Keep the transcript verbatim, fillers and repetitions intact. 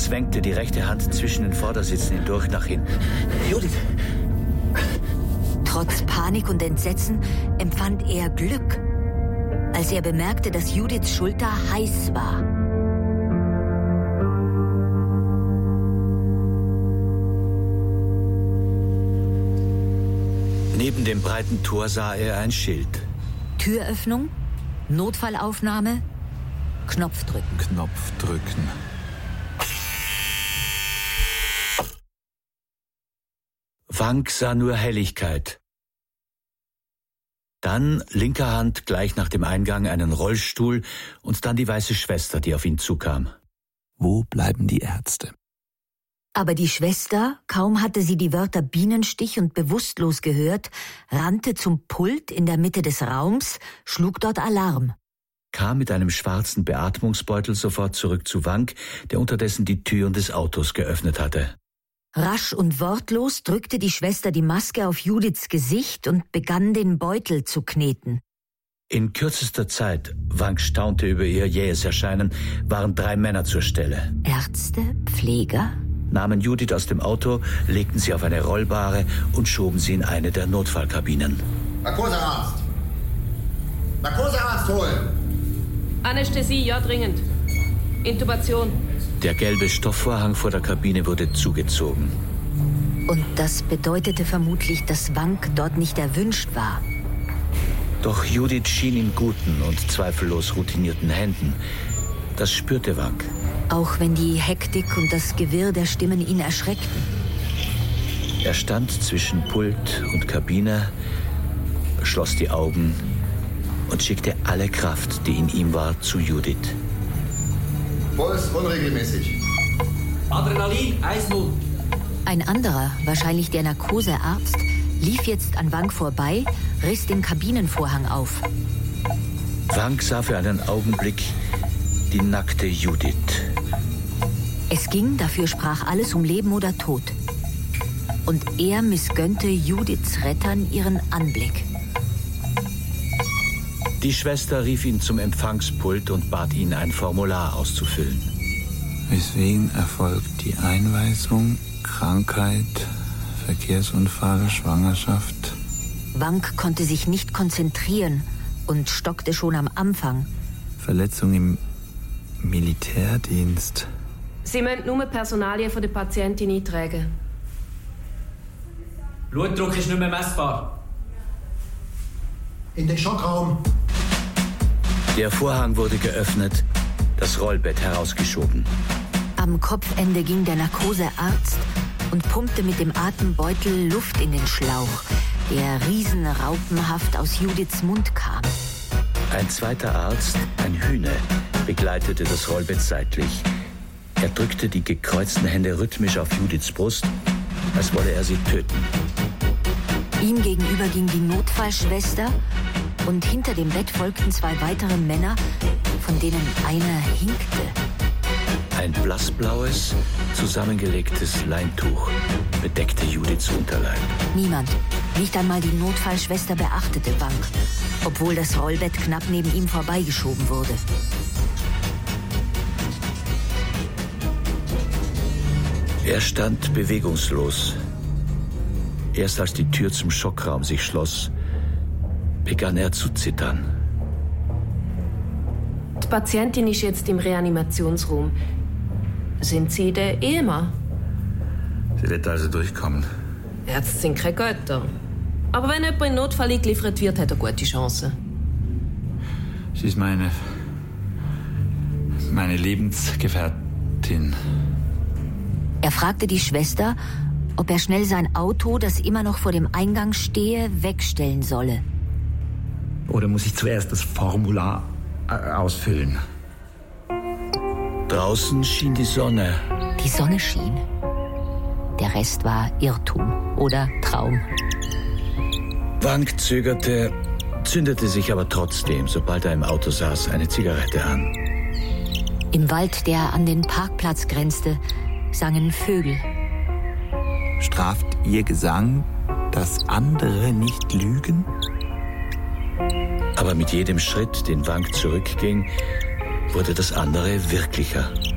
zwängte die rechte Hand zwischen den Vordersitzen hindurch nach hinten. Judith! Trotz Panik und Entsetzen empfand er Glück, als er bemerkte, dass Judiths Schulter heiß war. Neben dem breiten Tor sah er ein Schild. Türöffnung, Notfallaufnahme, Knopf drücken. Knopf drücken. Wank sah nur Helligkeit. Dann linker Hand gleich nach dem Eingang einen Rollstuhl und dann die weiße Schwester, die auf ihn zukam. Wo bleiben die Ärzte? Aber die Schwester, kaum hatte sie die Wörter Bienenstich und bewusstlos gehört, rannte zum Pult in der Mitte des Raums, schlug dort Alarm. Kam mit einem schwarzen Beatmungsbeutel sofort zurück zu Wank, der unterdessen die Türen des Autos geöffnet hatte. Rasch und wortlos drückte die Schwester die Maske auf Judiths Gesicht und begann, den Beutel zu kneten. In kürzester Zeit, Wank staunte über ihr jähes Erscheinen, waren drei Männer zur Stelle. Ärzte, Pfleger? Nahmen Judith aus dem Auto, legten sie auf eine Rollbare und schoben sie in eine der Notfallkabinen. Narkosearzt! Narkosearzt holen! Anästhesie, ja, dringend. Intubation. Der gelbe Stoffvorhang vor der Kabine wurde zugezogen. Und das bedeutete vermutlich, dass Wank dort nicht erwünscht war. Doch Judith schien in guten und zweifellos routinierten Händen. Das spürte Wank. Auch wenn die Hektik und das Gewirr der Stimmen ihn erschreckten. Er stand zwischen Pult und Kabine, schloss die Augen und schickte alle Kraft, die in ihm war, zu Judith. Puls unregelmäßig. Adrenalin, eins null. Ein anderer, wahrscheinlich der Narkosearzt, lief jetzt an Wank vorbei, riss den Kabinenvorhang auf. Wank sah für einen Augenblick die nackte Judith. Es ging, dafür sprach alles, um Leben oder Tod. Und er missgönnte Judiths Rettern ihren Anblick. Die Schwester rief ihn zum Empfangspult und bat ihn, ein Formular auszufüllen. Weswegen erfolgt die Einweisung, Krankheit, Verkehrsunfall, Schwangerschaft? Wank konnte sich nicht konzentrieren und stockte schon am Anfang. Verletzung im Militärdienst. Sie müssen nur Personalien von der Patientin eintragen. Blutdruck ist nicht mehr messbar. In den Schockraum. Der Vorhang wurde geöffnet, das Rollbett herausgeschoben. Am Kopfende ging der Narkosearzt und pumpte mit dem Atembeutel Luft in den Schlauch, der riesenraupenhaft aus Judiths Mund kam. Ein zweiter Arzt, ein Hühne, begleitete das Rollbett seitlich. Er drückte die gekreuzten Hände rhythmisch auf Judiths Brust, als wolle er sie töten. Ihm gegenüber ging die Notfallschwester und hinter dem Bett folgten zwei weitere Männer, von denen einer hinkte. Ein blassblaues, zusammengelegtes Leintuch bedeckte Judiths Unterleib. Niemand, nicht einmal die Notfallschwester beachtete Wank, obwohl das Rollbett knapp neben ihm vorbeigeschoben wurde. Er stand bewegungslos. Erst als die Tür zum Schockraum sich schloss, begann er zu zittern. Die Patientin ist jetzt im Reanimationsraum. Sind Sie der Ehemann? Sie wird also durchkommen. Ärzte sind keine Götter. Aber wenn jemand in Notfall eingeliefert wird, hat er gute Chancen. Sie ist meine... meine Lebensgefährtin. Er fragte die Schwester, ob er schnell sein Auto, das immer noch vor dem Eingang stehe, wegstellen solle. Oder muss ich zuerst das Formular äh, ausfüllen? Draußen schien die Sonne. Die Sonne schien. Der Rest war Irrtum oder Traum. Wank zögerte, zündete sich aber trotzdem, sobald er im Auto saß, eine Zigarette an. Im Wald, der an den Parkplatz grenzte, sangen Vögel. Straft Ihr Gesang, dass andere nicht lügen? Aber mit jedem Schritt, den Wank zurückging, wurde das andere wirklicher.